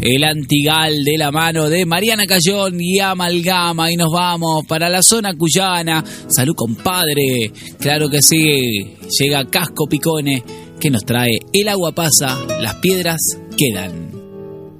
el Antigal de la mano de Mariana Cayón y Amalgama. Y nos vamos para la zona cuyana. Salud, compadre. Claro que sí. Llega Casco Picone, que nos trae El agua pasa, las piedras quedan.